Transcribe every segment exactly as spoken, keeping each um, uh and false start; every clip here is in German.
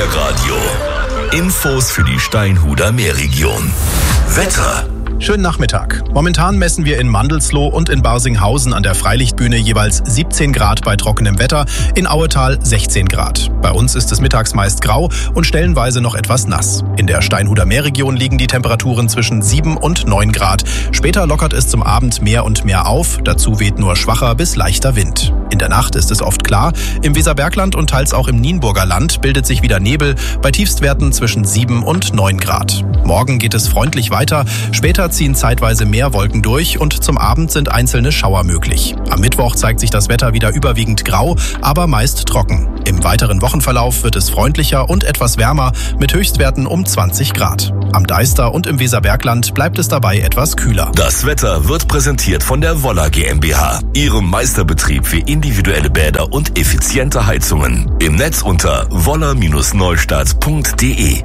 Meerradio. Infos für die Steinhuder Meerregion. Wetter. Schönen Nachmittag. Momentan messen wir in Mandelsloh und in Barsinghausen an der Freilichtbühne jeweils siebzehn Grad bei trockenem Wetter, in Auetal sechzehn Grad. Bei uns ist es mittags meist grau und stellenweise noch etwas nass. In der Steinhuder Meerregion liegen die Temperaturen zwischen sieben und neun Grad. Später lockert es zum Abend mehr und mehr auf, dazu weht nur schwacher bis leichter Wind. In der Nacht ist es oft klar, im Weserbergland und teils auch im Nienburger Land bildet sich wieder Nebel, bei Tiefstwerten zwischen sieben und neun Grad. Morgen geht es freundlich weiter, später ziehen zeitweise mehr Wolken durch und zum Abend sind einzelne Schauer möglich. Am Mittwoch zeigt sich das Wetter wieder überwiegend grau, aber meist trocken. Im weiteren Wochenverlauf wird es freundlicher und etwas wärmer mit Höchstwerten um zwanzig Grad. Am Deister und im Weserbergland bleibt es dabei etwas kühler. Das Wetter wird präsentiert von der Woller GmbH, ihrem Meisterbetrieb für individuelle Bäder und effiziente Heizungen. Im Netz unter woller Neustadt punkt de.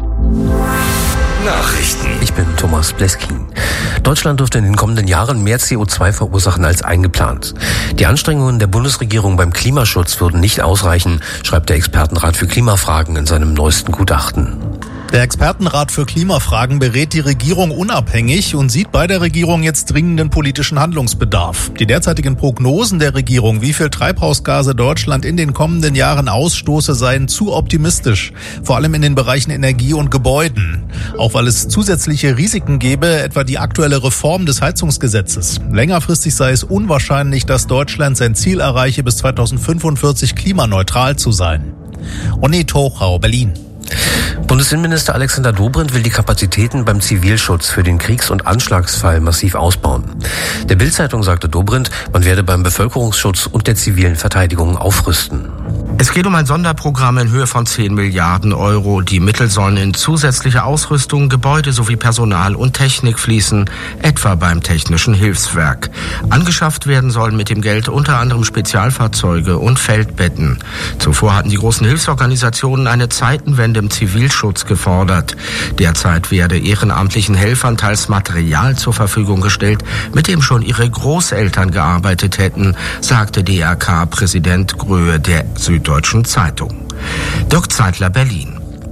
Nachrichten. Ich bin Thomas Bleskin. Deutschland dürfte in den kommenden Jahren mehr C O zwei verursachen als eingeplant. Die Anstrengungen der Bundesregierung beim Klimaschutz würden nicht ausreichen, schreibt der Expertenrat für Klimafragen in seinem neuesten Gutachten. Der Expertenrat für Klimafragen berät die Regierung unabhängig und sieht bei der Regierung jetzt dringenden politischen Handlungsbedarf. Die derzeitigen Prognosen der Regierung, wie viel Treibhausgase Deutschland in den kommenden Jahren ausstoße, seien zu optimistisch. Vor allem in den Bereichen Energie und Gebäuden. Auch weil es zusätzliche Risiken gäbe, etwa die aktuelle Reform des Heizungsgesetzes. Längerfristig sei es unwahrscheinlich, dass Deutschland sein Ziel erreiche, bis zweitausendfünfundvierzig klimaneutral zu sein. Ronny Tochau, Berlin. Bundesinnenminister Alexander Dobrindt will die Kapazitäten beim Zivilschutz für den Kriegs- und Anschlagsfall massiv ausbauen. Der Bild-Zeitung sagte Dobrindt, man werde beim Bevölkerungsschutz und der zivilen Verteidigung aufrüsten. Es geht um ein Sonderprogramm in Höhe von zehn Milliarden Euro. Die Mittel sollen in zusätzliche Ausrüstung, Gebäude sowie Personal und Technik fließen, etwa beim Technischen Hilfswerk. Angeschafft werden sollen mit dem Geld unter anderem Spezialfahrzeuge und Feldbetten. Zuvor hatten die großen Hilfsorganisationen eine Zeitenwende im Zivilschutz gefordert. Derzeit werde ehrenamtlichen Helfern teils Material zur Verfügung gestellt, mit dem schon ihre Großeltern gearbeitet hätten, sagte D R K-Präsident Gröhe der Süddeutschen Zeitung. Dirk Zeitler, Berlin.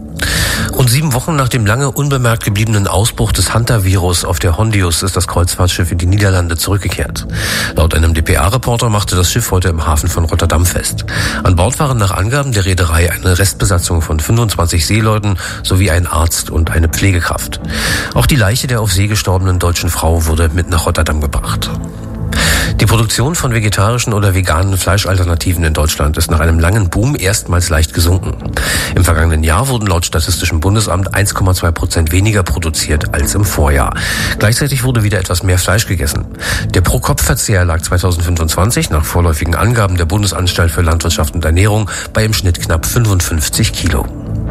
Rund sieben Wochen nach dem lange unbemerkt gebliebenen Ausbruch des Hunter-Virus auf der Hondius ist das Kreuzfahrtschiff in die Niederlande zurückgekehrt. Laut einem D P A-Reporter machte das Schiff heute im Hafen von Rotterdam fest. An Bord waren nach Angaben der Reederei eine Restbesatzung von fünfundzwanzig Seeleuten sowie ein Arzt und eine Pflegekraft. Auch die Leiche der auf See gestorbenen deutschen Frau wurde mit nach Rotterdam gebracht. Die Produktion von vegetarischen oder veganen Fleischalternativen in Deutschland ist nach einem langen Boom erstmals leicht gesunken. Im vergangenen Jahr wurden laut Statistischem Bundesamt eins Komma zwei Prozent weniger produziert als im Vorjahr. Gleichzeitig wurde wieder etwas mehr Fleisch gegessen. Der Pro-Kopf-Verzehr lag zweitausendfünfundzwanzig nach vorläufigen Angaben der Bundesanstalt für Landwirtschaft und Ernährung bei im Schnitt knapp fünfundfünfzig Kilo.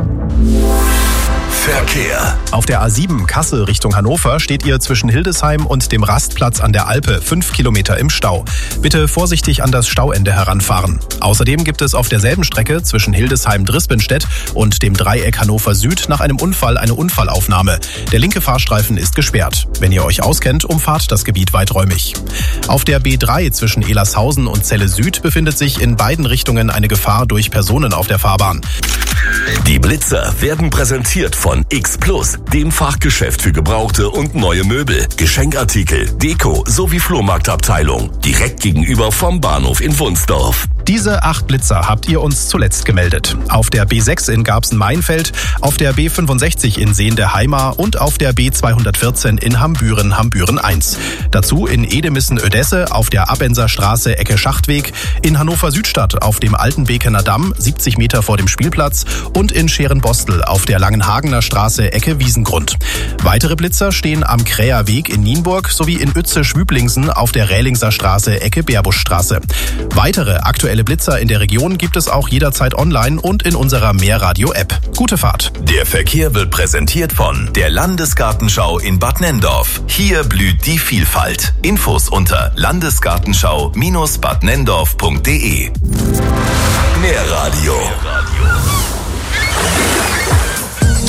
Verkehr. Auf der A sieben Kassel Richtung Hannover steht ihr zwischen Hildesheim und dem Rastplatz an der Alpe fünf Kilometer im Stau. Bitte vorsichtig an das Stauende heranfahren. Außerdem gibt es auf derselben Strecke zwischen Hildesheim-Drispenstedt und dem Dreieck Hannover Süd nach einem Unfall eine Unfallaufnahme. Der linke Fahrstreifen ist gesperrt. Wenn ihr euch auskennt, umfahrt das Gebiet weiträumig. Auf der B drei zwischen Elershausen und Celle Süd befindet sich in beiden Richtungen eine Gefahr durch Personen auf der Fahrbahn. Die Blitzer werden präsentiert von X Plus, dem Fachgeschäft für gebrauchte und neue Möbel, Geschenkartikel, Deko sowie Flohmarktabteilung. Direkt gegenüber vom Bahnhof in Wunsdorf. Diese acht Blitzer habt ihr uns zuletzt gemeldet. Auf der B sechs in Garbsen-Meinfeld, auf der B fünfundsechzig in Seen der Heimar und auf der B zweihundertvierzehn in Hambüren, Hambüren eins. Dazu in Edemissen-Ödesse auf der Abenser Straße Ecke Schachtweg, in Hannover-Südstadt auf dem Alten Bekener Damm, siebzig Meter vor dem Spielplatz und in Scherenbostel auf der Langenhagener Straße Ecke Wiesengrund. Weitere Blitzer stehen am Kräher Weg in Nienburg sowie in Uetze-Schwüblingsen auf der Rählingser Straße Ecke Beerbuschstraße. Weitere aktuelle Blitzer in der Region gibt es auch jederzeit online und in unserer Meerradio-App. Gute Fahrt. Der Verkehr wird präsentiert von der Landesgartenschau in Bad Nenndorf. Hier blüht die Vielfalt. Infos unter landesgartenschau Bindestrich bad nenndorf punkt de. Meerradio.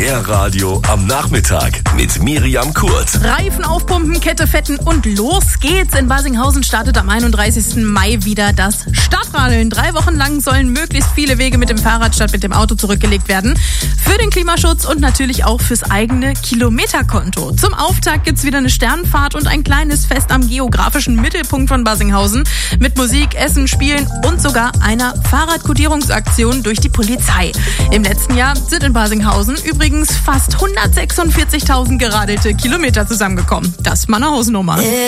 Der Radio am Nachmittag mit Miriam Kurz. Reifen aufpumpen, Kette fetten und los geht's. In Barsinghausen startet am einunddreißigsten Mai wieder das Stadtradeln. Drei Wochen lang sollen möglichst viele Wege mit dem Fahrrad statt mit dem Auto zurückgelegt werden. Für den Klimaschutz und natürlich auch fürs eigene Kilometerkonto. Zum Auftakt gibt's wieder eine Sternenfahrt und ein kleines Fest am geografischen Mittelpunkt von Barsinghausen mit Musik, Essen, Spielen und sogar einer Fahrradkodierungsaktion durch die Polizei. Im letzten Jahr sind in Barsinghausen übrigens fast hundertsechsundvierzigtausend geradelte Kilometer zusammengekommen. Das ist mal eine Hausnummer.